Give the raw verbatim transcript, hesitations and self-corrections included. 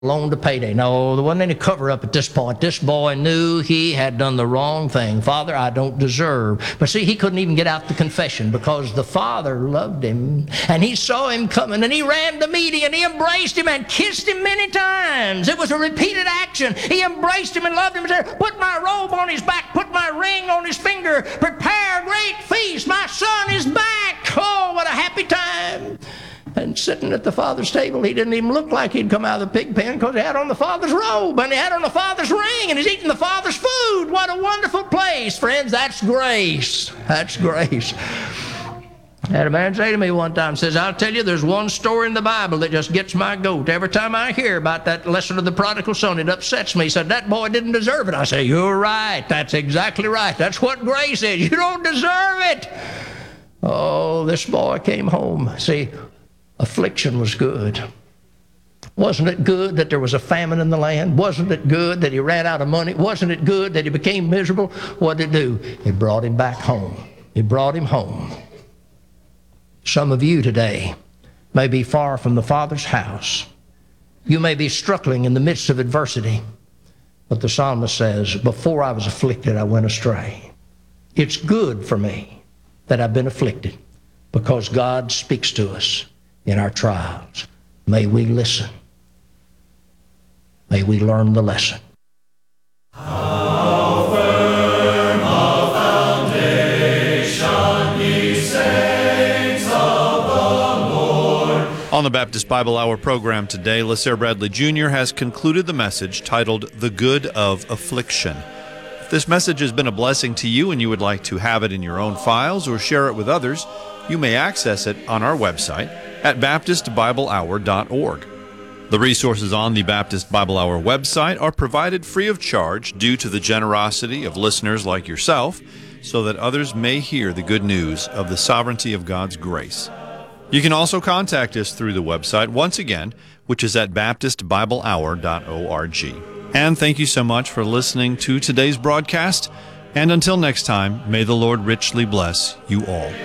loan to payday. No, there wasn't any cover-up at this point. This boy knew he had done the wrong thing. Father, I don't deserve. But see, he couldn't even get out the confession because the father loved him, and he saw him coming, and he ran to meet him, and he embraced him and kissed him many times. It was a repeated action. He embraced him and loved him and said, put my robe on his back, put my ring on his finger, prepare a great feast. My son is back. Oh, what a happy time. And sitting at the father's table, he didn't even look like he'd come out of the pig pen because he had on the father's robe and he had on the father's ring and he's eating the father's food. What a wonderful place, friends. That's grace. That's grace. I had a man say to me one time, says, I'll tell you, there's one story in the Bible that just gets my goat. Every time I hear about that lesson of the prodigal son, it upsets me. He said, that boy didn't deserve it. I say, you're right. That's exactly right. That's what grace is. You don't deserve it. Oh, this boy came home. See, affliction was good. Wasn't it good that there was a famine in the land? Wasn't it good that he ran out of money? Wasn't it good that he became miserable? What did it do? It brought him back home. It brought him home. Some of you today may be far from the Father's house. You may be struggling in the midst of adversity. But the psalmist says, before I was afflicted, I went astray. It's good for me that I've been afflicted because God speaks to us in our trials. May we listen. May we learn the lesson. How firm a foundation, ye saints of the Lord. On the Baptist Bible Hour program today, LaSair Bradley Junior has concluded the message titled The Good of Affliction. If this message has been a blessing to you and you would like to have it in your own files or share it with others, you may access it on our website at baptist bible hour dot org. The resources on the Baptist Bible Hour website are provided free of charge due to the generosity of listeners like yourself, so that others may hear the good news of the sovereignty of God's grace. You can also contact us through the website once again, which is at baptist bible hour dot org. And thank you so much for listening to today's broadcast. And until next time, may the Lord richly bless you all.